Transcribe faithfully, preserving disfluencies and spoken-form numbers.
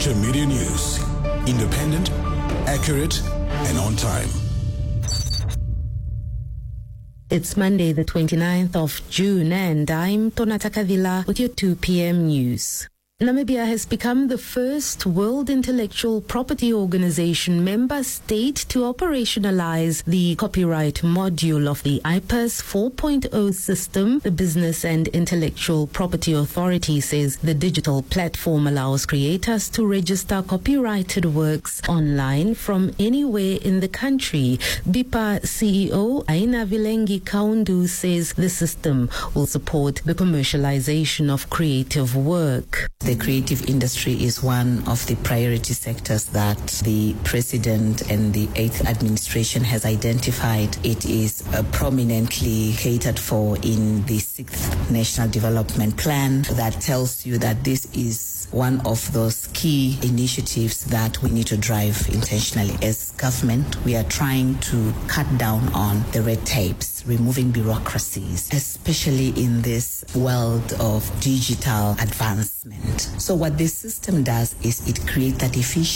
Future Media News. Independent, accurate, and on time. It's Monday, the twenty-ninth of June, and I'm Tonata Kavila with your two p.m. news. Namibia has become the first World Intellectual Property Organization member state to operationalize the copyright module of the I P A S four point oh system. The Business and Intellectual Property Authority says the digital platform allows creators to register copyrighted works online from anywhere in the country. B I P A C E O Aina Vilengi Kaundu says the system will support the commercialization of creative work. The creative industry is one of the priority sectors that the President and the eighth Administration has identified. It is uh, prominently catered for in the sixth National Development Plan that tells you that this is one of those key initiatives that we need to drive intentionally. As government, we are trying to cut down on the red tapes, removing bureaucracies, especially in this world of digital advancement. So what this system does is it creates that efficiency